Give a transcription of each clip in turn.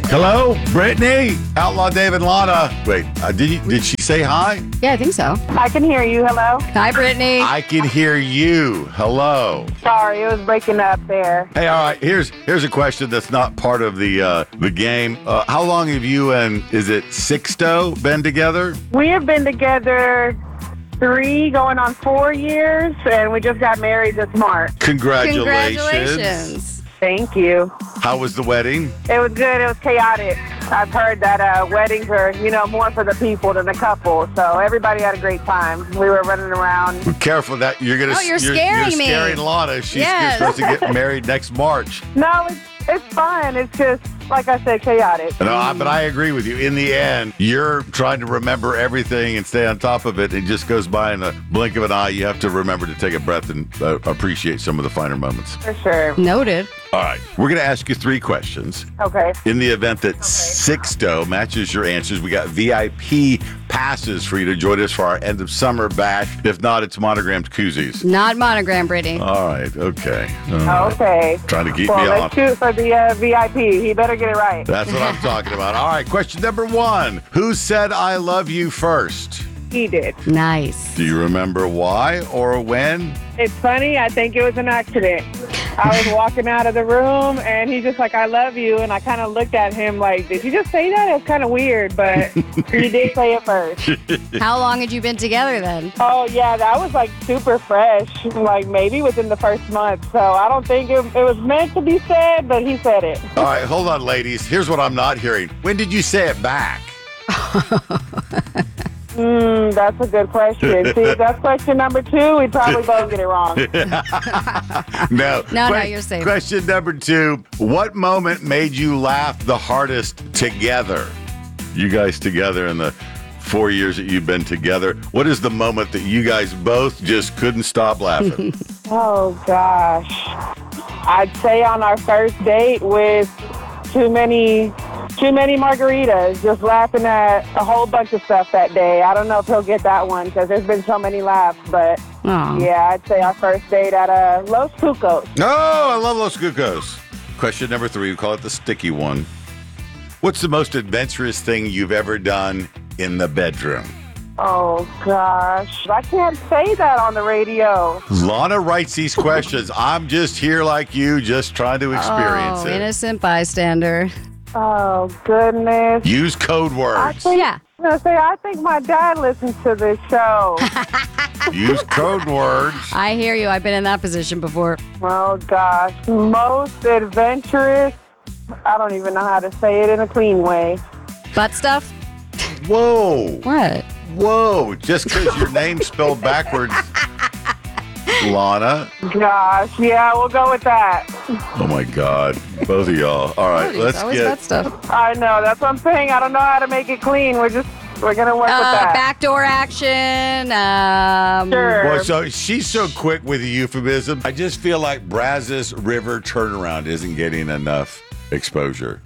Hello, Brittany. Outlaw Dave and Lana. Wait, did she say hi? Yeah, I think so. I can hear you. Hello? Hi, Brittany. I can hear you. Hello. Sorry, it was breaking up there. Hey, all right. Here's a question that's not part of the game. How long have you and is it Sixto been together? We have been together 3 going on 4 years, and we just got married this March. Congratulations. Thank you. How was the wedding? It was good. It was chaotic. I've heard that weddings are, more for the people than the couple. So everybody had a great time. We were running around. Be careful that you're gonna. Oh, you're scaring me. Scaring Lana. She's Yes. supposed to get married next March. No, it's fun. It's just, like I said, chaotic. No, but I agree with you. In the end, you're trying to remember everything and stay on top of it. It just goes by in a blink of an eye. You have to remember to take a breath and appreciate some of the finer moments. For sure. Noted. All right. We're going to ask you 3 questions. Okay. In the event that Sixto matches your answers, we got VIP passes for you to join us for our end of summer bash. If not, it's monogrammed koozies. Not monogram, Brittany. All right. Okay. All right. Okay. Trying to keep Well, me on. let's shoot for the VIP. He better get it right. That's what I'm talking about. All right. Question number 1. Who said I love you first? He did. Nice. Do you remember why or when? It's funny. I think it was an accident. I was walking out of the room, and he's just like, I love you. And I kind of looked at him like, did you just say that? It's kind of weird, but he did say it first. How long had you been together then? Oh, yeah, that was like super fresh, like maybe within the first month. So I don't think it was meant to be said, but he said it. All right, hold on, ladies. Here's what I'm not hearing. When did you say it back? That's a good question. See, if that's question number 2, we'd probably both get it wrong. No. No, you're safe. Question number 2. What moment made you laugh the hardest together? You guys together in the 4 years that you've been together. What is the moment that you guys both just couldn't stop laughing? Oh, gosh. I'd say on our first date with too many margaritas, just laughing at a whole bunch of stuff that day. I don't know if he'll get that one because there's been so many laughs, but yeah, I'd say our first date at Los Cucos. Oh, I love Los Cucos. Question number 3, we call it the sticky one. What's the most adventurous thing you've ever done in the bedroom? Oh, gosh. I can't say that on the radio. Lana writes these questions. I'm just here like you, just trying to experience it. Innocent bystander. Oh, goodness. Use code words. Yeah. I think my dad listens to this show. Use code words. I hear you. I've been in that position before. Oh, gosh. Most adventurous. I don't even know how to say it in a clean way. Butt stuff? Whoa. What? Whoa. Just because your name's spelled backwards, Lana. Gosh, yeah, we'll go with that. Oh, my God. Both of y'all. All right, let's always get... butt stuff. I know, that's what I'm saying. I don't know how to make it clean. We're going to work with that. Backdoor action. Sure. Well, so she's so quick with the euphemism. I just feel like Brazos River turnaround isn't getting enough exposure.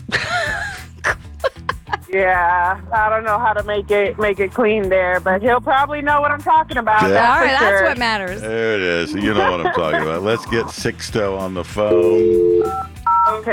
Yeah, I don't know how to make it clean there, but he'll probably know what I'm talking about. Yeah. All right, for that's sure. what matters. There it is. You know what I'm talking about. Let's get Sixto on the phone. Okay.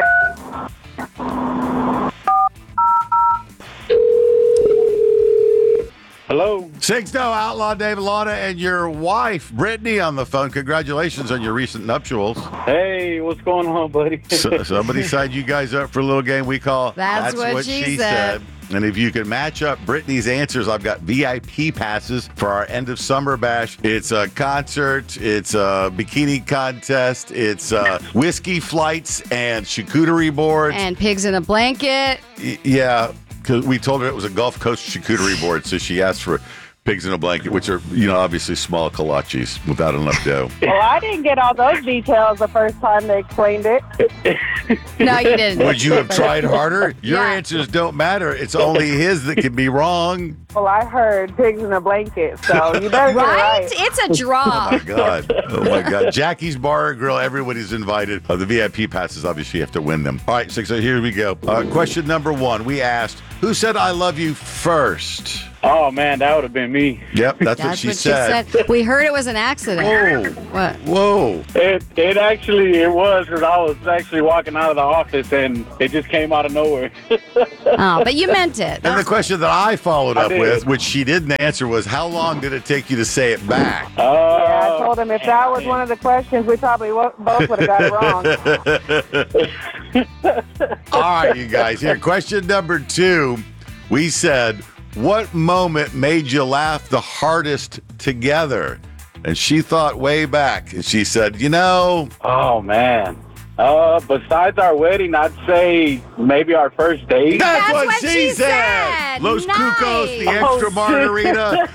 Hello. Sixto, Outlaw Dave, Lana, and your wife, Brittany, on the phone. Congratulations on your recent nuptials. Hey, what's going on, buddy? Somebody signed you guys up for a little game we call That's what she said. And if you can match up Brittany's answers, I've got VIP passes for our end of summer bash. It's a concert, it's a bikini contest, it's whiskey flights and charcuterie boards. And pigs in a blanket. Yeah, because we told her it was a Gulf Coast charcuterie board, so she asked for pigs in a blanket, which are, obviously small kolaches without enough dough. Well, I didn't get all those details the first time they explained it. No, you didn't. Would you have tried harder? Your Yeah. answers don't matter. It's only his that can be wrong. Well, I heard pigs in a blanket, so you better get it Right? right. It's a draw. Oh, my God. Oh, my God. Jackie's Bar and Grill, everybody's invited. The VIP passes, obviously, you have to win them. All right, so here we go. Question number 1. We asked, who said I love you first? Oh man, that would have been me. Yep, that's what she said. We heard it was an accident. Whoa. What? Whoa. It actually was because I was actually walking out of the office and it just came out of nowhere. Oh, but you meant it. And the question that I followed I up did. with, which she didn't answer, was how long did it take you to say it back? Yeah, I told him if that was one of the questions, we probably both would have got it wrong. All right, you guys. Here, question number 2. We said, what moment made you laugh the hardest together? And she thought way back. And she said, Oh man. Besides our wedding, I'd say maybe our first date. that's what what she she said. Los Cucos, the Nice. extra margarita.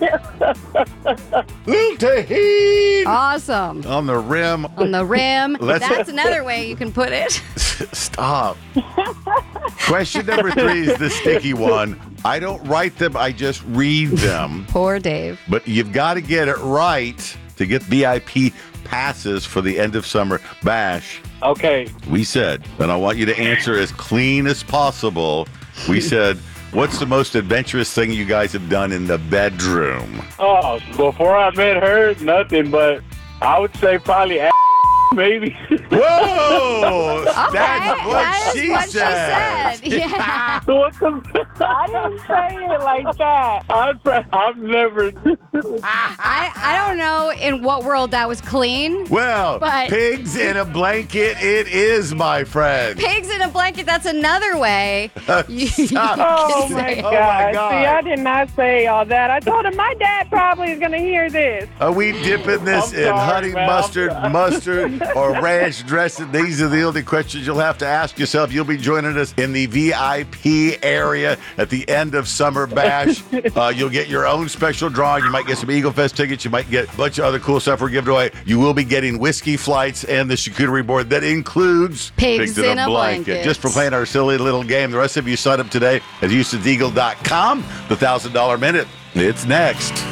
Little Tahini Awesome. on the rim. On the rim. Let's- That's another way you can put it. Stop. Question number 3 is the sticky one. I don't write them, I just read them. Poor Dave. But you've got to get it right to get VIP passes for the end of summer bash. Okay. We said, and I want you to answer as clean as possible. We said, what's the most adventurous thing you guys have done in the bedroom? Oh, before I met her, nothing. But I would say probably maybe. Whoa! That's Okay, what, that is she, what said. she said. Yeah. I didn't say it like that. I've never. I don't know in what world that was clean. Well, But- pigs in a blanket, it is, my friend. Pigs in a blanket, that's another way. Stop. Oh Say my it. Oh, God. my God. See, I did not say all that. I told him my dad probably is going to hear this. Are we dipping this I'm in sorry, honey man. mustard, or ranch dressing? These are the only questions you'll have to ask yourself. You'll be joining us in the VIP area at the end of Summer Bash. You'll get your own special drawing. You might get some Eagle Fest tickets. You might get a bunch of other cool stuff we're giving away. You will be getting whiskey flights and the charcuterie board that includes Pigs in a blanket. Just for playing our silly little game. The rest of you sign up today at Houston'sEagle.com. The $1,000 minute. It's next.